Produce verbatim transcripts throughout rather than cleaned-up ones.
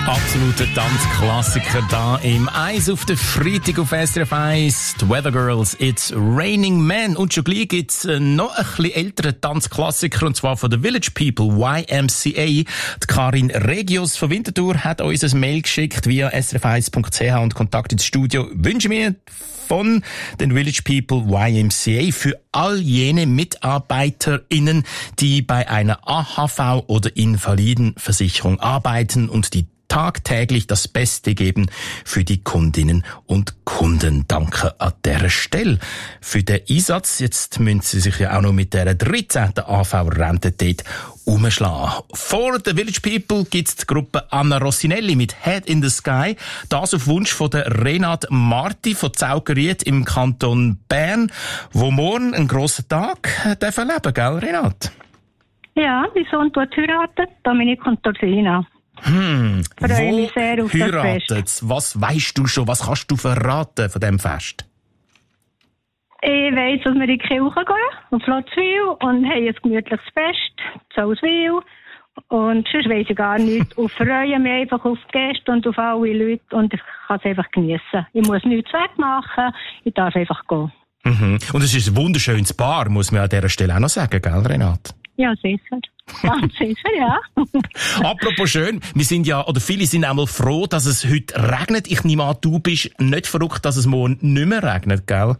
Absoluter Tanzklassiker da im Eis auf der Freitag auf S R F eins. Die Weather Girls, It's Raining Men. Und schon gleich gibt's noch ein bisschen älteren Tanzklassiker, und zwar von der Village People, Y M C A. Die Karin Regius von Winterthur hat uns ein Mail geschickt via s r f eins punkt c h und Kontakt ins Studio. Wünschen wir von den Village People Y M C A für all jene MitarbeiterInnen, die bei einer A H V oder Invalidenversicherung arbeiten und die tagtäglich das Beste geben für die Kundinnen und Kunden. Danke an dieser Stelle für den Einsatz. Jetzt müssen Sie sich ja auch noch mit der dreizehnten A V-Rente dort umschlagen. Vor den Village People gibt's die Gruppe Anna Rossinelli mit Head in the Sky. Das auf Wunsch von der Renate Marti von Zaugeriet im Kanton Bern, wo morgen einen grossen Tag erleben darf, gell, Renate? Ja, mein Sohn tut heiraten, Dominik und Torsina. Hm, freue wo mich sehr auf heiratet's? Was weisst du schon? Was kannst du verraten von diesem Fest? Ich weiss, dass wir in die Kirche gehen, auf Lotzwil, und haben ein gemütliches Fest, Zauswil. Und sonst weiss ich gar nichts. Und freue mich einfach auf die Gäste und auf alle Leute, und ich kann es einfach geniessen. Ich muss nichts wegmachen, ich darf einfach gehen. Mhm. Und es ist ein wunderschönes Paar, muss man an dieser Stelle auch noch sagen, gell, Renate? Ja, sicher. Ganz sicher, ja. Apropos schön, wir sind ja, oder viele sind einmal froh, dass es heute regnet. Ich nehme an, du bist nicht verrückt, dass es morgen nicht mehr regnet, gell?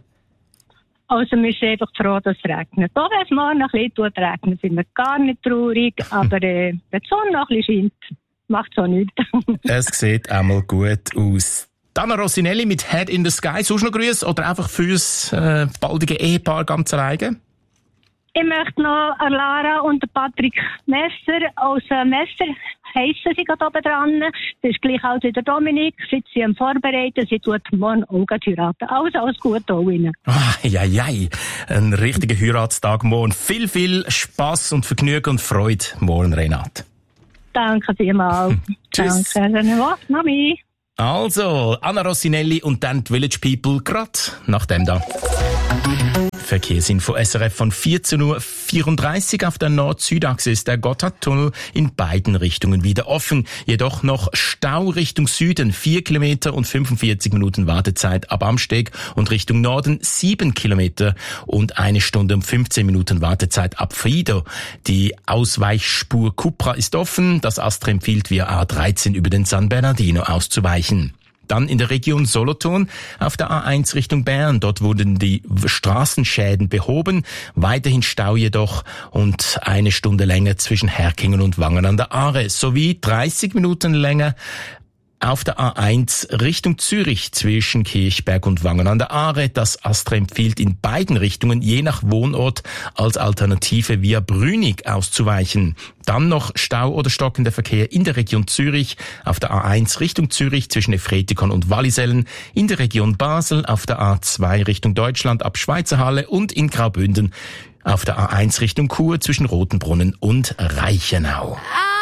Also wir sind einfach froh, dass es regnet. Auch wenn es morgen ein bisschen tut, regnet, sind wir gar nicht traurig. Aber äh, wenn die Sonne noch ein bisschen scheint, macht es auch nichts. Es sieht einmal gut aus. Anna Rossinelli mit Head in the Sky. Sonst noch Grüße oder einfach fürs äh, baldige Ehepaar ganz alleine? Ich möchte noch Lara und Patrick Messer aus äh, Messer heissen sie gerade oben dran. Das ist gleich als der Dominik. Sie sind am Vorbereiten. Sie tut morgen auch heiraten. Alles, alles gut auch Ihnen. Ah, ja, ja. Ein richtiger Heiratstag morgen. Viel, viel Spass und Vergnügen und Freude morgen, Renate. Danke vielmals. Tschüss. Danke. Mami. Also, Anna Rossinelli und dann die Village People, gerade nach dem da. Verkehrsinfo S R F von vierzehn Uhr vierunddreißig. Auf der Nord-Süd-Achse ist der Gotthardtunnel in beiden Richtungen wieder offen. Jedoch noch Stau Richtung Süden, vier Kilometer und fünfundvierzig Minuten Wartezeit ab Amsteg, und Richtung Norden sieben Kilometer und eine Stunde und fünfzehn Minuten Wartezeit ab Friedau. Die Ausweichspur Cupra ist offen. Das Astra empfiehlt via A dreizehn über den San Bernardino auszuweichen. Dann in der Region Solothurn auf der A eins Richtung Bern. Dort wurden die Straßenschäden behoben. Weiterhin Stau jedoch und eine Stunde länger zwischen Herkingen und Wangen an der Aare. Sowie dreißig Minuten länger auf der A eins Richtung Zürich zwischen Kirchberg und Wangen an der Aare. Das Astra empfiehlt in beiden Richtungen je nach Wohnort als Alternative via Brünig auszuweichen. Dann noch Stau oder stockender Verkehr in der Region Zürich auf der A eins Richtung Zürich zwischen Efretikon und Wallisellen, in der Region Basel auf der A zwei Richtung Deutschland ab Schweizerhalle und in Graubünden auf der A eins Richtung Chur zwischen Rotenbrunnen und Reichenau.